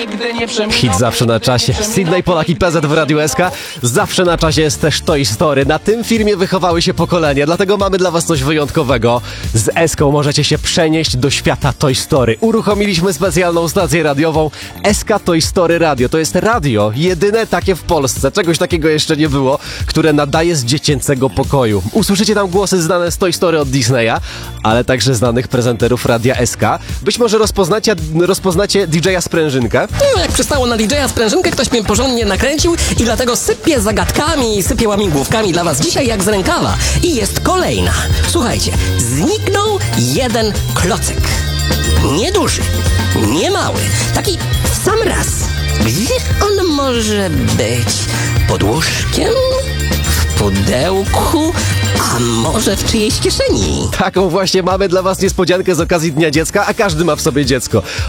Hit zawsze na czasie. Sydney Polak i PZ w Radiu SK. Zawsze na czasie jest też Toy Story. Na tym filmie wychowały się pokolenia, dlatego mamy dla was coś wyjątkowego. Z Eską możecie się przenieść do świata Toy Story. Uruchomiliśmy specjalną stację radiową SK Toy Story Radio. To jest radio, jedyne takie w Polsce. Czegoś takiego jeszcze nie było, które nadaje z dziecięcego pokoju. Usłyszycie tam głosy znane z Toy Story od Disneya, ale także znanych prezenterów Radia SK. Być może rozpoznacie DJ-a Sprężynkę. No, jak przystało na DJ-a Sprężynkę, ktoś mnie porządnie nakręcił i dlatego sypię zagadkami i sypię łamigłówkami dla was dzisiaj jak z rękawa. I jest kolejna. Słuchajcie, zniknął jeden klocek. Nieduży, nie mały, taki w sam raz. Gdzie on może być? Pod łóżkiem? W pudełku? A może w czyjejś kieszeni? Taką właśnie mamy dla was niespodziankę z okazji Dnia Dziecka, a każdy ma w sobie dziecko.